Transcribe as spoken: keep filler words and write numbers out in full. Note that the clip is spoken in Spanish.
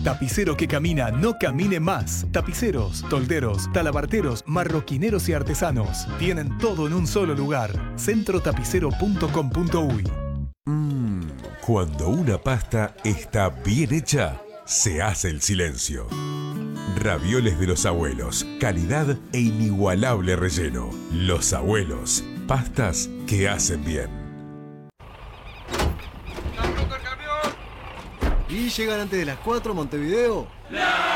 Tapicero que camina, no camine más. Tapiceros, tolderos, talabarteros, marroquineros y artesanos. Tienen todo en un solo lugar. centro tapicero punto com punto uy. Mmm, cuando una pasta está bien hecha, se hace el silencio. Ravioles de los abuelos, calidad e inigualable relleno. Los abuelos, pastas que hacen bien. ¿Y llegan antes de las cuatro a Montevideo?